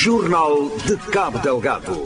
Jornal de Cabo Delgado.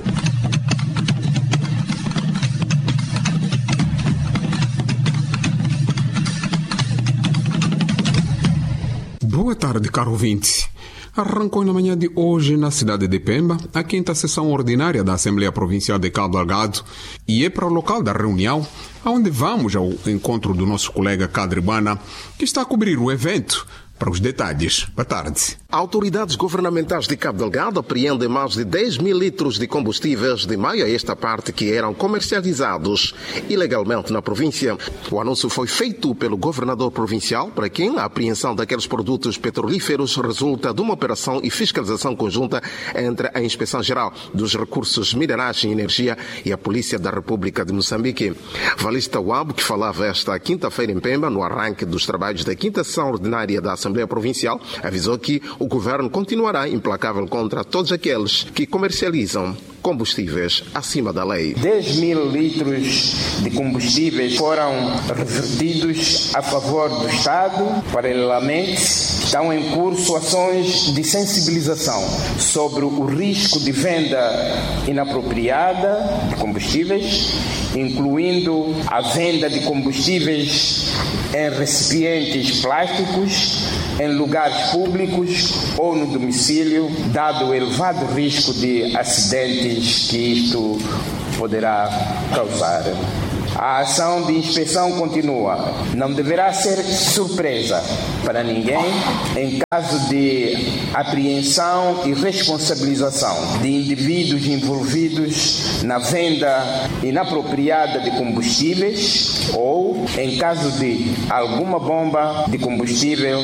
Boa tarde, caro ouvinte. Arrancou na manhã de hoje, na cidade de Pemba, a 5ª sessão ordinária da Assembleia Provincial de Cabo Delgado, e é para o local da reunião, onde vamos ao encontro do nosso colega Cadrebana, que está a cobrir o evento. Para os detalhes, boa tarde. Autoridades governamentais de Cabo Delgado apreendem mais de 10 mil litros de combustíveis de maio a esta parte que eram comercializados ilegalmente na província. O anúncio foi feito pelo governador provincial, para quem a apreensão daqueles produtos petrolíferos resulta de uma operação e fiscalização conjunta entre a Inspeção-Geral dos Recursos Minerais e Energia e a Polícia da República de Moçambique. Valista Wabo, que falava esta quinta-feira em Pemba, no arranque dos trabalhos da 5ª sessão ordinária da Assembleia Provincial, avisou que o governo continuará implacável contra todos aqueles que comercializam combustíveis acima da lei. 10 mil litros de combustíveis foram revertidos a favor do Estado. Paralelamente, estão em curso ações de sensibilização sobre o risco de venda inapropriada de combustíveis, incluindo a venda de combustíveis em recipientes plásticos, em lugares públicos ou no domicílio, dado o elevado risco de acidentes que isto poderá causar. A ação de inspeção continua. Não deverá ser surpresa para ninguém em caso de apreensão e responsabilização de indivíduos envolvidos na venda inapropriada de combustíveis ou em caso de alguma bomba de combustível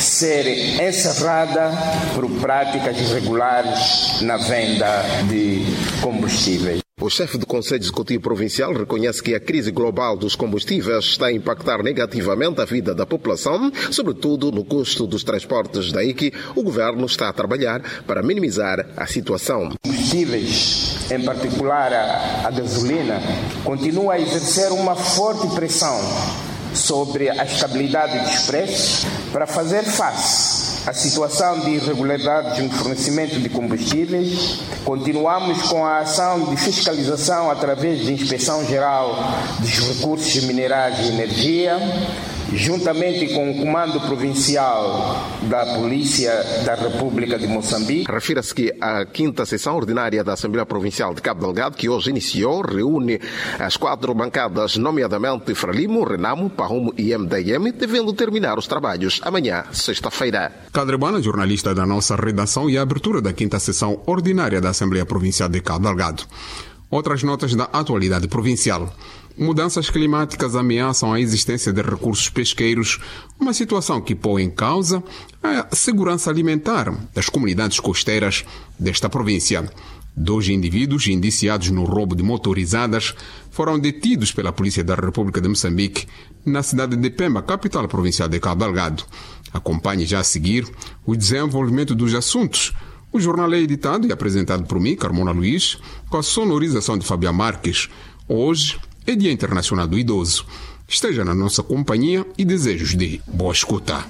ser encerrada por práticas irregulares na venda de combustíveis. O chefe do Conselho Executivo Provincial reconhece que a crise global dos combustíveis está a impactar negativamente a vida da população, sobretudo no custo dos transportes. Daí que o governo está a trabalhar para minimizar a situação. Combustíveis, em particular a gasolina, continua a exercer uma forte pressão sobre a estabilidade dos preços para fazer face à situação de irregularidades no fornecimento de combustíveis. Continuamos com a ação de fiscalização através da Inspeção-Geral dos Recursos Minerais e Energia, juntamente com o Comando Provincial da Polícia da República de Moçambique. Refira-se que a 5ª sessão ordinária da Assembleia Provincial de Cabo Delgado, que hoje iniciou, reúne as 4 bancadas, nomeadamente Frelimo, Renamo, Pahumo e MDM, devendo terminar os trabalhos amanhã, sexta-feira. Cadrebana, jornalista da nossa redação, e a abertura da 5ª sessão ordinária da Assembleia Provincial de Cabo Delgado. Outras notas da atualidade provincial. Mudanças climáticas ameaçam a existência de recursos pesqueiros, uma situação que põe em causa a segurança alimentar das comunidades costeiras desta província. 2 indivíduos indiciados no roubo de motorizadas foram detidos pela Polícia da República de Moçambique na cidade de Pemba, capital provincial de Cabo Delgado. Acompanhe já a seguir o desenvolvimento dos assuntos. O jornal é editado e apresentado por mim, Carmona Luiz, com a sonorização de Fabián Marques. Hoje é Dia Internacional do Idoso. Esteja na nossa companhia e desejos de boa escuta.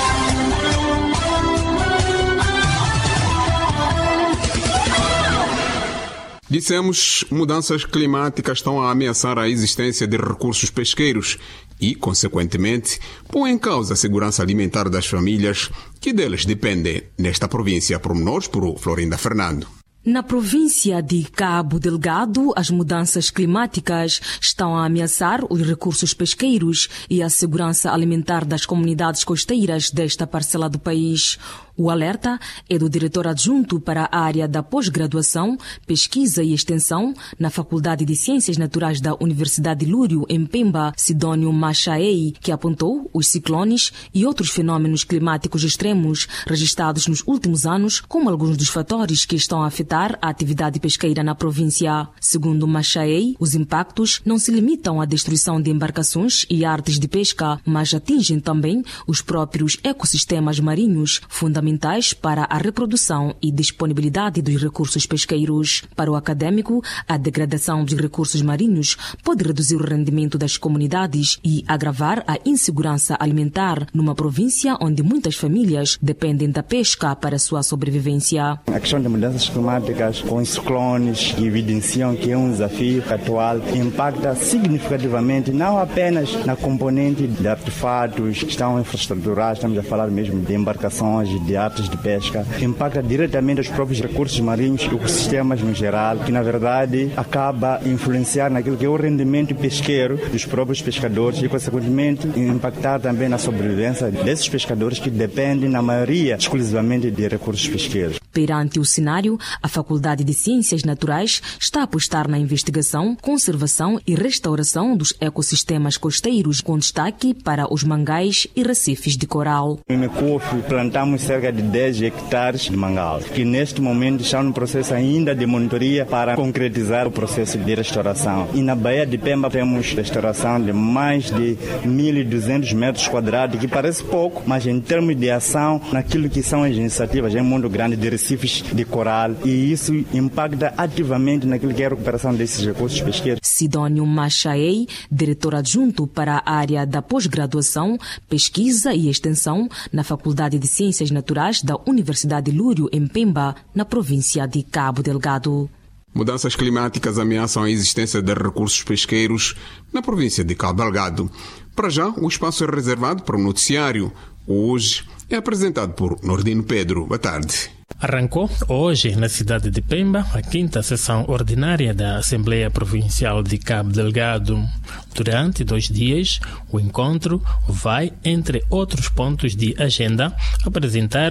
Dissemos, mudanças climáticas estão a ameaçar a existência de recursos pesqueiros e, consequentemente, põem em causa a segurança alimentar das famílias que deles dependem nesta província. Pormenores por Florinda Fernando. Na província de Cabo Delgado, as mudanças climáticas estão a ameaçar os recursos pesqueiros e a segurança alimentar das comunidades costeiras desta parcela do país. O alerta é do diretor adjunto para a área da pós-graduação, pesquisa e extensão na Faculdade de Ciências Naturais da Universidade de Lúrio, em Pemba, Sidónio Machaei, que apontou os ciclones e outros fenômenos climáticos extremos registrados nos últimos anos como alguns dos fatores que estão a afetar a atividade pesqueira na província. Segundo Machaei, os impactos não se limitam à destruição de embarcações e artes de pesca, mas atingem também os próprios ecossistemas marinhos, fundamentalmente fundamentais para a reprodução e disponibilidade dos recursos pesqueiros. Para o académico, a degradação dos recursos marinhos pode reduzir o rendimento das comunidades e agravar a insegurança alimentar numa província onde muitas famílias dependem da pesca para sua sobrevivência. A questão de mudanças climáticas com os ciclones evidenciam que é um desafio atual, impacta significativamente não apenas na componente de artefatos que estão infraestruturados, estamos a falar mesmo de embarcações, de artes de pesca, impacta diretamente os próprios recursos marinhos e ecossistemas no geral, que na verdade acaba a influenciar naquilo que é o rendimento pesqueiro dos próprios pescadores e, consequentemente, impactar também na sobrevivência desses pescadores que dependem, na maioria, exclusivamente de recursos pesqueiros. Perante o cenário, a Faculdade de Ciências Naturais está a apostar na investigação, conservação e restauração dos ecossistemas costeiros, com destaque para os mangais e recifes de coral. Em Mekufi plantamos cerca de 10 hectares de mangal, que neste momento estão no processo ainda de monitoria para concretizar o processo de restauração. E na Baía de Pemba temos restauração de mais de 1.200 metros quadrados, que parece pouco, mas em termos de ação, naquilo que são as iniciativas em mundo grande de recifes de coral, e isso impacta ativamente naquilo que é a recuperação desses recursos pesqueiros. Sidónio Machaei, diretor adjunto para a área da pós-graduação, pesquisa e extensão na Faculdade de Ciências Naturais da Universidade Lúrio, em Pemba, na província de Cabo Delgado. Mudanças climáticas ameaçam a existência de recursos pesqueiros na província de Cabo Delgado. Para já, o espaço é reservado para o noticiário. Hoje é apresentado por Nordino Pedro. Boa tarde. Arrancou hoje, na cidade de Pemba, a 5ª sessão ordinária da Assembleia Provincial de Cabo Delgado. Durante 2 dias, o encontro vai, entre outros pontos de agenda, apresentar